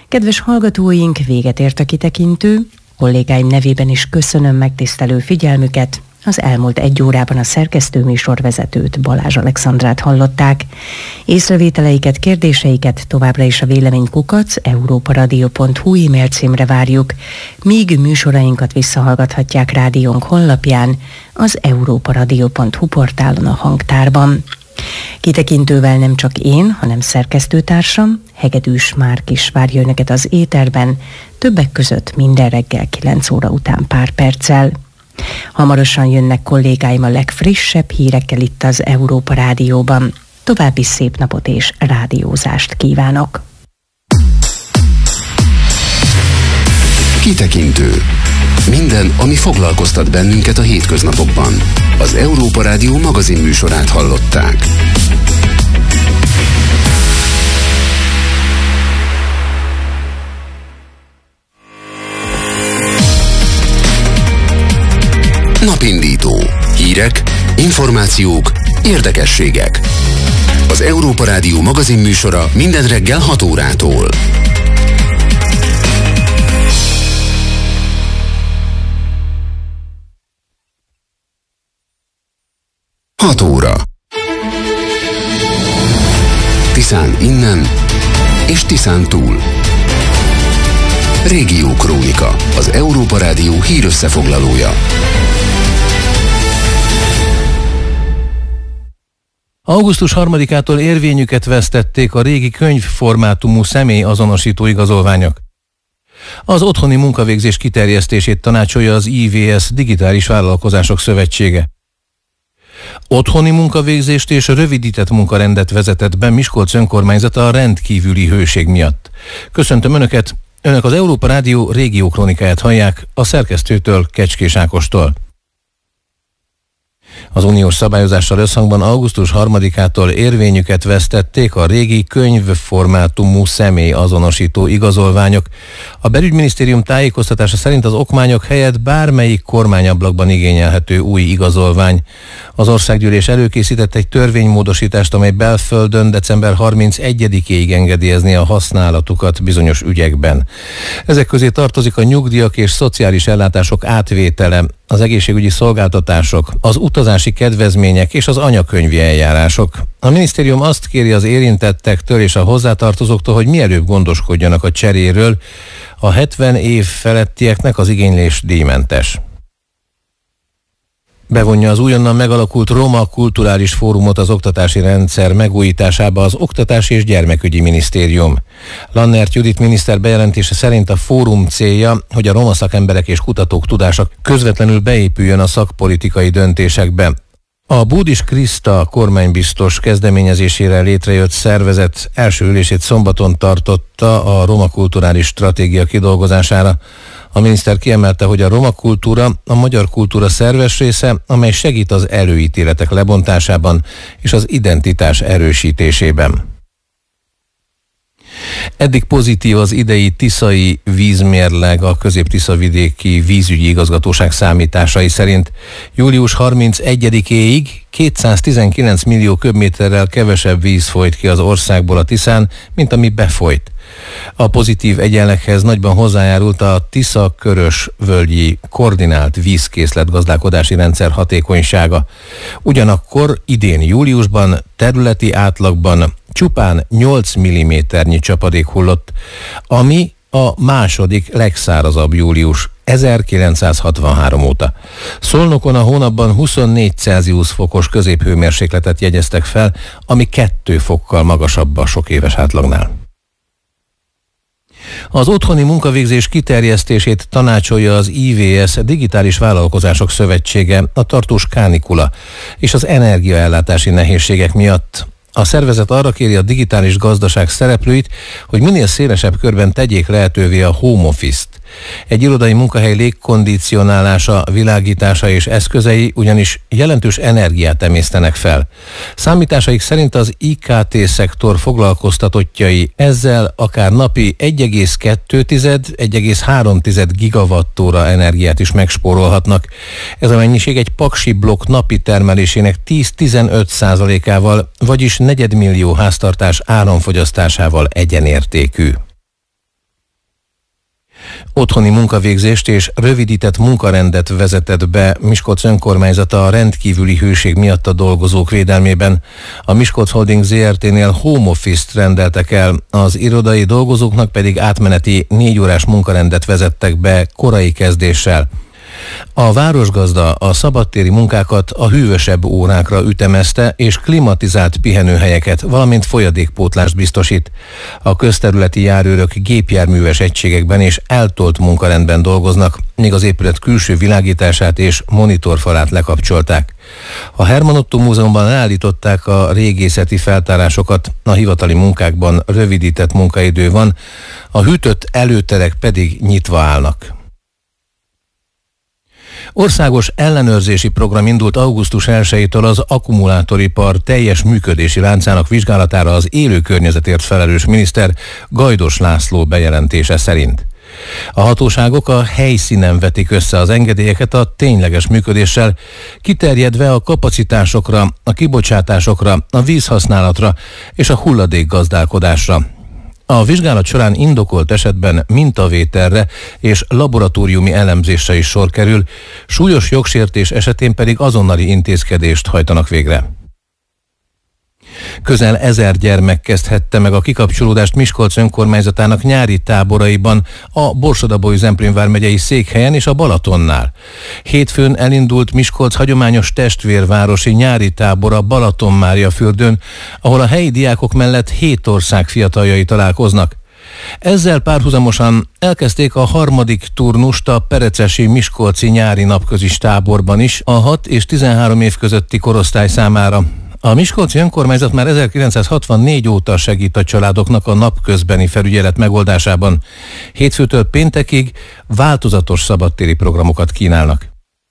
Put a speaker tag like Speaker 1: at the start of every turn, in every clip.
Speaker 1: Kedves hallgatóink, véget ért a kitekintő. Kollégáim nevében is köszönöm megtisztelő figyelmüket. Az elmúlt 1 órában a szerkesztőműsorvezetőt, Balázs Alexandrát hallották. Észrevételeiket, kérdéseiket továbbra is a véleménykukac@europaradio.hu e-mail címre várjuk, míg műsorainkat visszahallgathatják rádiónk honlapján, az europaradio.hu portálon a hangtárban. Kitekintővel nem csak én, hanem szerkesztőtársam, Hegedűs Márk is várja önöket az éterben, többek között minden reggel 9 óra után pár perccel. Hamarosan jönnek kollégáim a legfrissebb hírekkel itt az Európa Rádióban. További szép napot és rádiózást kívánok!
Speaker 2: Kitekintő. Minden, ami foglalkoztat bennünket a hétköznapokban. Az Európa Rádió magazinműsorát hallották. Napindító. Hírek, információk, érdekességek. Az Európa Rádió magazinműsora minden reggel 6 órától. Hat óra. Tiszán innen és Tiszán túl. Régiókrónika, az Európa Rádió hírösszefoglalója.
Speaker 3: Augusztus 3-ától érvényüket vesztették a régi könyvformátumú személyazonosító igazolványok. Az otthoni munkavégzés kiterjesztését tanácsolja az IVS Digitális Vállalkozások Szövetsége. Otthoni munkavégzést és rövidített munkarendet vezetett be Miskolc önkormányzata a rendkívüli hőség miatt. Köszöntöm Önöket! Önök az Európa Rádió régiókronikáját hallják a szerkesztőtől, Kecskés Ákostól. Az uniós szabályozással összhangban augusztus 3-ától érvényüket vesztették a régi könyvformátumú személyazonosító igazolványok. A belügyminisztérium tájékoztatása szerint az okmányok helyett bármelyik kormányablakban igényelhető új igazolvány. Az országgyűlés előkészített egy törvénymódosítást, amely belföldön december 31-éig engedélyezni a használatukat bizonyos ügyekben. Ezek közé tartozik a nyugdíjak és szociális ellátások átvétele, az egészségügyi szolgáltatások, az utazási kedvezmények és az anyakönyvi eljárások. A minisztérium azt kéri az érintettektől és a hozzátartozóktól, hogy mielőbb gondoskodjanak a cseréről. A 70 év felettieknek az igénylés díjmentes. Bevonja az újonnan megalakult Roma Kulturális Fórumot az oktatási rendszer megújításába az Oktatási és Gyermekügyi Minisztérium. Lannert Judit miniszter bejelentése szerint a fórum célja, hogy a roma szakemberek és kutatók tudása közvetlenül beépüljön a szakpolitikai döntésekbe. A Búdis Kriszta kormánybiztos kezdeményezésére létrejött szervezet első ülését szombaton tartotta a roma kulturális stratégia kidolgozására. A miniszter kiemelte, hogy a roma kultúra a magyar kultúra szerves része, amely segít az előítéletek lebontásában és az identitás erősítésében. Eddig pozitív az idei tiszai vízmérleg a Közép-Tiszavidéki Vízügyi Igazgatóság számításai szerint. Július 31-éig 219 millió köbméterrel kevesebb víz folyt ki az országból a Tiszán, mint ami befolyt. A pozitív egyenleghez nagyban hozzájárult a Tisza-Körös-völgyi koordinált vízkészletgazdálkodási rendszer hatékonysága. Ugyanakkor idén júliusban területi átlagban csupán 8 mm-nyi csapadék hullott, ami a második legszárazabb július 1963 óta. Szolnokon a hónapban 24 Celsius fokos középhőmérsékletet jegyeztek fel, ami 2 fokkal magasabb a sok éves átlagnál. Az otthoni munkavégzés kiterjesztését tanácsolja az IVS Digitális Vállalkozások Szövetsége a tartós kánikula és az energiaellátási nehézségek miatt. A szervezet arra kéri a digitális gazdaság szereplőit, hogy minél szélesebb körben tegyék lehetővé a home office-t. Egy irodai munkahely légkondicionálása, világítása és eszközei ugyanis jelentős energiát emésztenek fel. Számításaik szerint az IKT-szektor foglalkoztatottjai ezzel akár napi 1,2-1,3 gigawattóra energiát is megspórolhatnak. Ez a mennyiség egy paksi blokk napi termelésének 10-15%-ával, vagyis 400 000 háztartás áramfogyasztásával egyenértékű. Otthoni munkavégzést és rövidített munkarendet vezetett be Miskolc önkormányzata a rendkívüli hőség miatt a dolgozók védelmében. A Miskolc Holding Zrt-nél home office-t rendeltek el, az irodai dolgozóknak pedig átmeneti 4 órás munkarendet vezettek be korai kezdéssel. A városgazda a szabadtéri munkákat a hűvösebb órákra ütemezte és klimatizált pihenőhelyeket, valamint folyadékpótlást biztosít. A közterületi járőrök gépjárműves egységekben és eltolt munkarendben dolgoznak, míg az épület külső világítását és monitorfalát lekapcsolták. A Herman Otto Múzeumban leállították a régészeti feltárásokat, a hivatali munkákban rövidített munkaidő van, a hűtött előterek pedig nyitva állnak. Országos ellenőrzési program indult augusztus 1-től az akkumulátoripar teljes működési láncának vizsgálatára az élő környezetért felelős miniszter Gajdos László bejelentése szerint. A hatóságok a helyszínen vetik össze az engedélyeket a tényleges működéssel, kiterjedve a kapacitásokra, a kibocsátásokra, a vízhasználatra és a hulladékgazdálkodásra. A vizsgálat során indokolt esetben mintavételre és laboratóriumi elemzésre is sor kerül, súlyos jogsértés esetén pedig azonnali intézkedést hajtanak végre. Közel 1000 gyermek kezdhette meg a kikapcsolódást Miskolc önkormányzatának nyári táboraiban, a Borsod-Abaúj-Zemplén vármegyei székhelyen és a Balatonnál. Hétfőn elindult Miskolc hagyományos testvérvárosi nyári tábora Balatonmáriafürdőn, ahol a helyi diákok mellett 7 ország fiataljai találkoznak. Ezzel párhuzamosan elkezdték a harmadik turnust a perecesi miskolci nyári napközis táborban is a 6 és 13 év közötti korosztály számára. A miskolci önkormányzat már 1964 óta segít a családoknak a napközbeni felügyelet megoldásában. Hétfőtől péntekig változatos szabadtéri programokat kínálnak.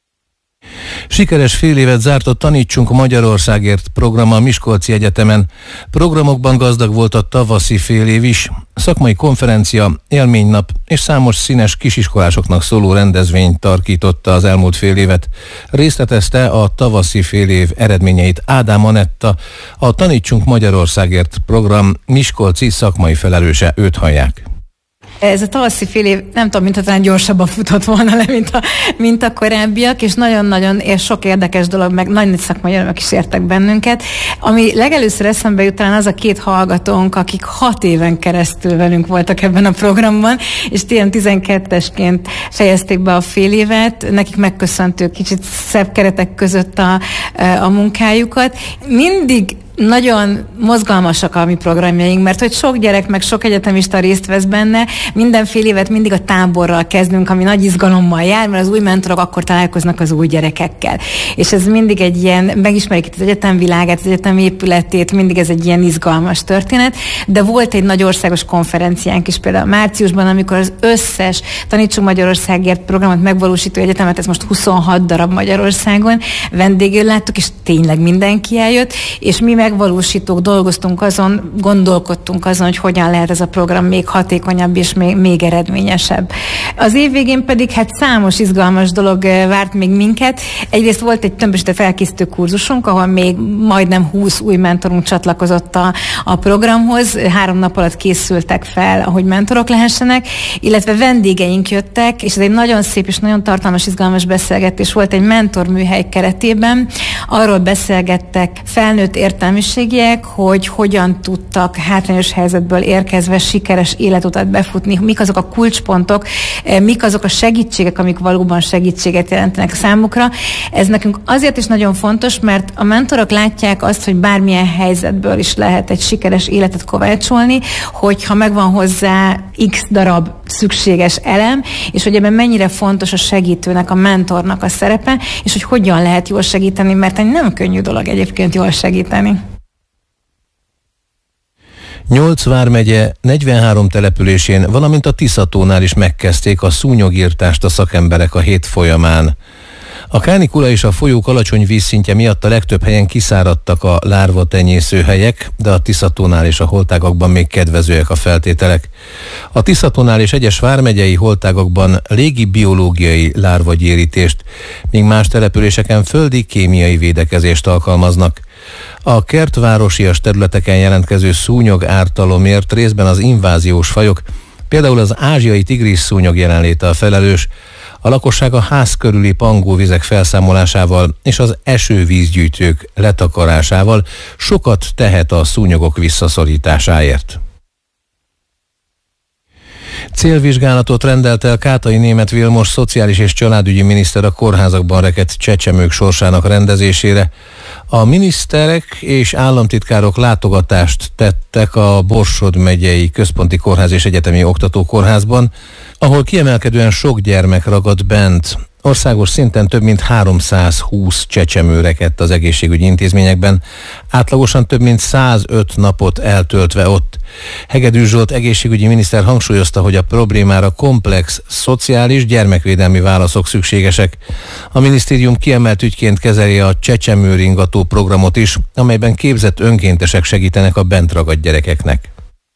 Speaker 3: Sikeres félévet zárt a Tanítsunk Magyarországért program a Miskolci Egyetemen. Programokban gazdag volt a tavaszi félév is. Szakmai konferencia, élménynap és számos színes kisiskolásoknak szóló rendezvény tarkította az elmúlt fél évet. Részletezte a tavaszi félév eredményeit Ádám Anetta, a Tanítsunk Magyarországért program miskolci szakmai felelőse, őt hallják.
Speaker 4: Ez a tavaszi fél év, nem tudom, mintha talán gyorsabban futott volna le, mint a korábbiak, és nagyon-nagyon és sok érdekes dolog, meg nagy szakmai örömök is értek bennünket. Ami legelőször eszembe jut, talán az a 2 hallgatónk, akik 6 éven keresztül velünk voltak ebben a programban, és ilyen 12-esként fejezték be a fél évet, nekik megköszöntő kicsit szebb keretek között a munkájukat. Mindig nagyon mozgalmasak a mi programjaink, mert hogy sok gyerek, meg sok egyetemista részt vesz benne, mindenfél évet mindig a táborral kezdünk, ami nagy izgalommal jár, mert az új mentorok akkor találkoznak az új gyerekekkel. És ez mindig egy ilyen, megismerik itt az egyetemvilágát, az egyetem épületét, mindig ez egy ilyen izgalmas történet, de volt egy nagy országos konferenciánk is például márciusban, amikor az összes Tanítsunk Magyarországért programot megvalósító egyetemet, ez most 26 darab Magyarországon vendégül láttuk, és tényleg mindenki eljött, és mi megvalósítók dolgoztunk azon, gondolkodtunk azon, hogy hogyan lehet ez a program még hatékonyabb és még eredményesebb. Az év végén pedig hát számos izgalmas dolog várt még minket. Egyrészt volt egy tömbösített felkészítő kurzusunk, ahol még majdnem 20 új mentorunk csatlakozott a programhoz. 3 nap alatt készültek fel, ahogy mentorok lehessenek, illetve vendégeink jöttek, és ez egy nagyon szép és nagyon tartalmas, izgalmas beszélgetés volt egy mentorműhely keretében. Arról beszélgettek felnőtt értelmiségiek, hogy hogyan tudtak hátrányos helyzetből érkezve sikeres életutat befutni, mik azok a kulcspontok, mik azok a segítségek, amik valóban segítséget jelentenek számukra. Ez nekünk azért is nagyon fontos, mert a mentorok látják azt, hogy bármilyen helyzetből is lehet egy sikeres életet kovácsolni, hogyha megvan hozzá X darab szükséges elem, és hogy ebben mennyire fontos a segítőnek, a mentornak a szerepe, és hogy hogyan lehet jól segíteni, mert egy nem könnyű dolog egyébként jól segíteni.
Speaker 3: 8 vármegye 43 településén, valamint a Tiszatónál is megkezdték a szúnyogírtást a szakemberek a hét folyamán. A kánikula és a folyók alacsony vízszintje miatt a legtöbb helyen kiszáradtak a lárva tenyészőhelyek, de a Tiszatónál és a holtágakban még kedvezőek a feltételek. A Tiszatónál és egyes vármegyei holtágakban légi biológiai lárvagyérítést, míg más településeken földi kémiai védekezést alkalmaznak. A kertvárosias területeken jelentkező szúnyog ártalomért részben az inváziós fajok, Például az ázsiai tigrisszúnyog jelenléte a felelős, a lakosság a ház körüli pangóvizek felszámolásával és az esővízgyűjtők letakarásával sokat tehet a szúnyogok visszaszorításáért. Célvizsgálatot rendelt el Kátai Németh Vilmos szociális és családügyi miniszter a kórházakban rekedt csecsemők sorsának rendezésére. A miniszterek és államtitkárok látogatást tettek a Borsod megyei Központi Kórház és Egyetemi Oktatókórházban, ahol kiemelkedően sok gyermek ragadt bent. Országos szinten több mint 320 csecsemő rekedt az egészségügyi intézményekben, átlagosan több mint 105 napot eltöltve ott. Hegedűs Zsolt egészségügyi miniszter hangsúlyozta, hogy a problémára komplex, szociális, gyermekvédelmi válaszok szükségesek. A minisztérium kiemelt ügyként kezeli a csecsemőringató programot is, amelyben képzett önkéntesek segítenek a bent ragadt gyerekeknek.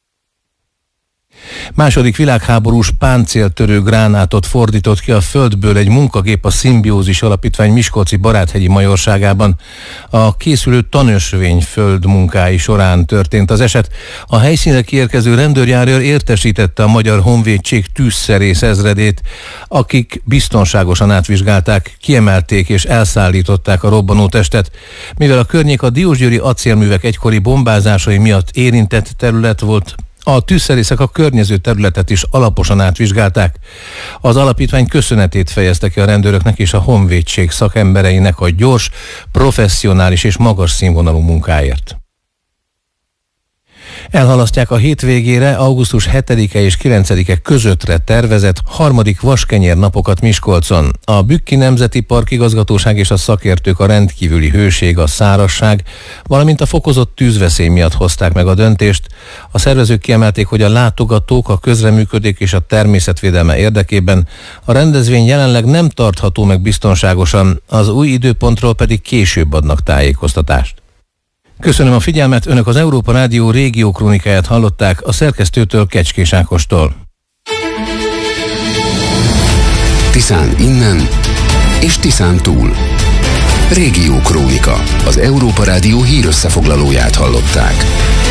Speaker 3: Második világháborús páncéltörő gránátot fordított ki a földből egy munkagép a Szimbiózis Alapítvány miskolci Baráthegyi majorságában. A készülő tanösvény földmunkái során történt az eset. A helyszínre kiérkező rendőrjárőr értesítette a Magyar Honvédség tűzszerész ezredét, akik biztonságosan átvizsgálták, kiemelték és elszállították a robbanó testet. Mivel a környék a diósgyőri acélművek egykori bombázásai miatt érintett terület volt, a tűzszerészek a környező területet is alaposan átvizsgálták. Az alapítvány köszönetét fejezte ki a rendőröknek és a honvédség szakembereinek a gyors, professzionális és magas színvonalú munkáért. Elhalasztják a hétvégére, augusztus 7-e és 9-e közöttre tervezett harmadik vaskenyér napokat Miskolcon. A Bükki Nemzeti Park igazgatóság és a szakértők a rendkívüli hőség, a szárazság, valamint a fokozott tűzveszély miatt hozták meg a döntést. A szervezők kiemelték, hogy a látogatók, a közreműködés és a természetvédelme érdekében a rendezvény jelenleg nem tartható meg biztonságosan, az új időpontról pedig később adnak tájékoztatást. Köszönöm a figyelmet, Önök az Európa Rádió régiókrónikáját hallották a szerkesztőtől, Kecskés Ákostól.
Speaker 2: Tiszán innen és Tiszán túl. Régiókrónika, az Európa Rádió hírösszefoglalóját hallották.